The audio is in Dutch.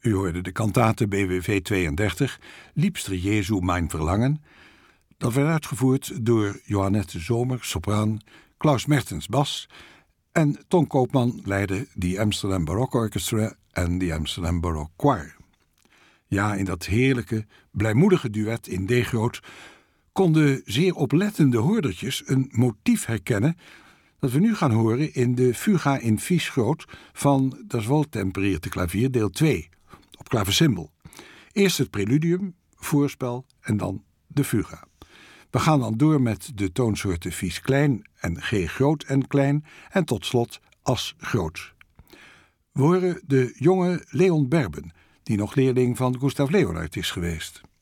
U hoorde de kantate BWV 32, Liebster Jesu mijn verlangen. Dat werd uitgevoerd door Johannette Zomer, sopraan, Klaus Mertens, bas en Ton Koopman leidde die Amsterdam Baroque Orchestra en die Amsterdam Baroque Choir. Ja, in dat heerlijke, blijmoedige duet in D-groot konden zeer oplettende hoordertjes een motief herkennen dat we nu gaan horen in de Fuga in Vies groot van Das Wohltemperierte Klavier deel 2 op klaversymbol. Eerst het preludium, voorspel en dan de fuga. We gaan dan door met de toonsoorten Vies klein en G groot en klein en tot slot As groot. We horen de jonge Leon Berben, die nog leerling van Gustav Leonhardt is geweest.